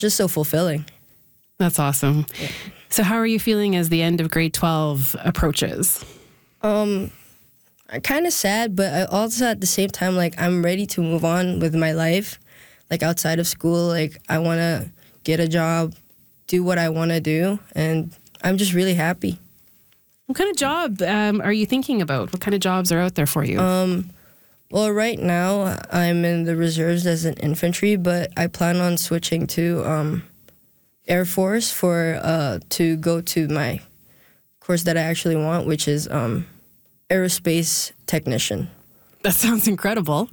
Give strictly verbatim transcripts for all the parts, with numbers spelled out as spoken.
just so fulfilling. That's awesome. Yeah. So how are you feeling as the end of grade twelve approaches? Um, I'm kind of sad, but I also at the same time, like, I'm ready to move on with my life, like, outside of school. Like, I want to get a job, do what I want to do, and I'm just really happy. What kind of job um, are you thinking about? What kind of jobs are out there for you? Um, well, right now, I'm in the reserves as an infantry, but I plan on switching to um, Air Force for uh, to go to my course that I actually want, which is um, aerospace technician. That sounds incredible.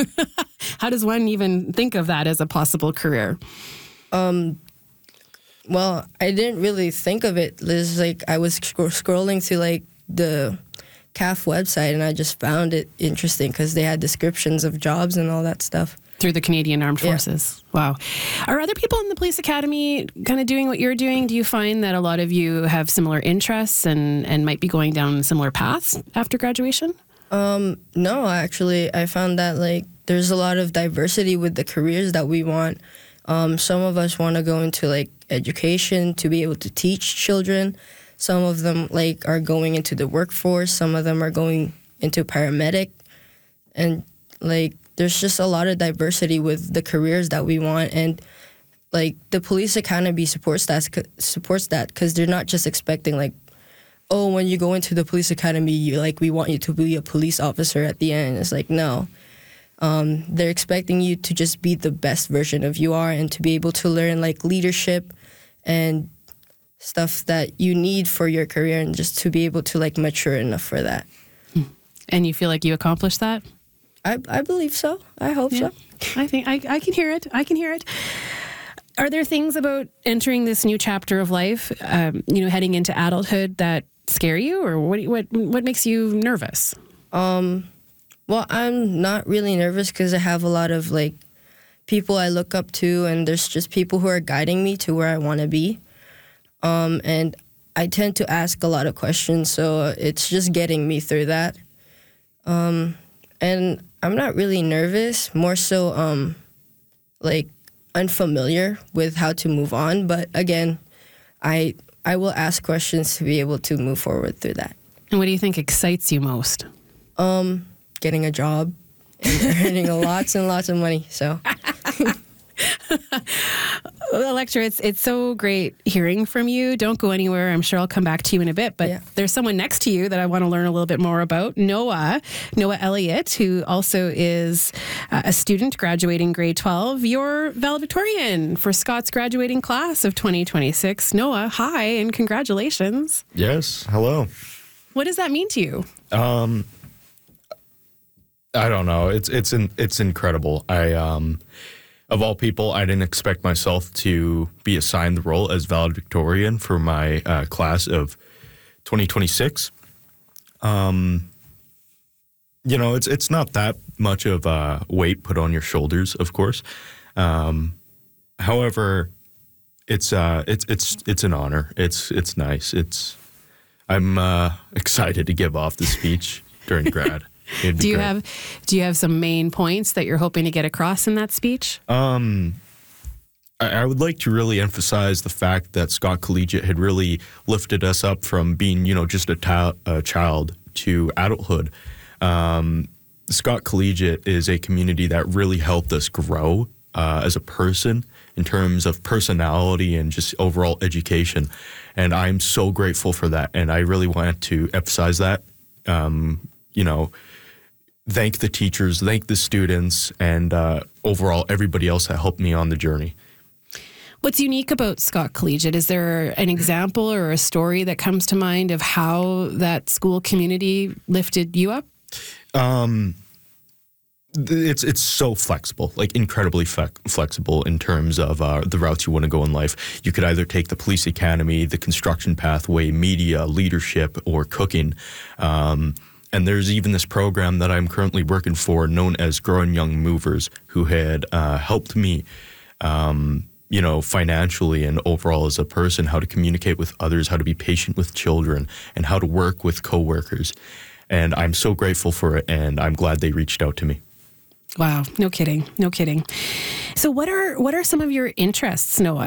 How does one even think of that as a possible career? Um, well, I didn't really think of it. It's like I was sc- scrolling through like the C A F website, and I just found it interesting because they had descriptions of jobs and all that stuff. Through the Canadian Armed Yeah. Forces. Wow. Are other people in the police academy kind of doing what you're doing? Do you find that a lot of you have similar interests and, and might be going down similar paths after graduation? Um, no, actually, I found that like there's a lot of diversity with the careers that we want. Um, some of us want to go into like education to be able to teach children. Some of them like are going into the workforce. Some of them are going into paramedic, and like there's just a lot of diversity with the careers that we want. And like the police academy supports that supports that because they're not just expecting like, oh, when you go into the police academy, you like we want you to be a police officer at the end. It's like, no. Um, they're expecting you to just be the best version of you are and to be able to learn like leadership and stuff that you need for your career and just to be able to like mature enough for that. And you feel like you accomplished that? I, I believe so. I hope Yeah. so. I think I, I can hear it. I can hear it. Are there things about entering this new chapter of life, um, you know, heading into adulthood that scare you, or what? What what makes you nervous? Um, well, I'm not really nervous because I have a lot of like people I look up to, and there's just people who are guiding me to where I want to be. Um, and I tend to ask a lot of questions, so it's just getting me through that. Um, and I'm not really nervous, more so um, like unfamiliar with how to move on. But again, I I will ask questions to be able to move forward through that. And what do you think excites you most? Um, getting a job and earning lots and lots of money. So. Well, Electra, it's, it's so great hearing from you. Don't go anywhere. I'm sure I'll come back to you in a bit. But Yeah. there's someone next to you that I want to learn a little bit more about, Noah, Noah Elliott, who also is uh, a student graduating grade twelve. You're valedictorian for Scott's graduating class of twenty twenty-six. Noah, hi, and congratulations. Yes. Hello. What does that mean to you? Um, I don't know. It's it's in, it's incredible. I um, of all people, I didn't expect myself to be assigned the role as valedictorian for my uh, class of twenty twenty-six. Um, you know, it's it's not that much of a weight put on your shoulders, of course. Um, however, it's uh, it's it's it's an honor. It's it's nice. It's I'm uh, excited to give off the speech during grad. Do you great. have do you have some main points that you're hoping to get across in that speech? Um, I, I would like to really emphasize the fact that Scott Collegiate had really lifted us up from being, you know, just a, ta- a child to adulthood. Um, Scott Collegiate is a community that really helped us grow uh, as a person in terms of personality and just overall education. And I'm so grateful for that. And I really want to emphasize that, um, you know, thank the teachers, thank the students, and uh, overall everybody else that helped me on the journey. What's unique about Scott Collegiate? Is there an example or a story that comes to mind of how that school community lifted you up? Um, it's it's so flexible, like incredibly fe- flexible in terms of uh, the routes you want to go in life. You could either take the police academy, the construction pathway, media, leadership, or cooking. Um, And there's even this program that I'm currently working for known as Growing Young Movers, who had uh, helped me, um, you know, financially and overall as a person, how to communicate with others, how to be patient with children, and how to work with coworkers. And I'm so grateful for it, and I'm glad they reached out to me. Wow, no kidding, no kidding. So what are what are some of your interests, Noah?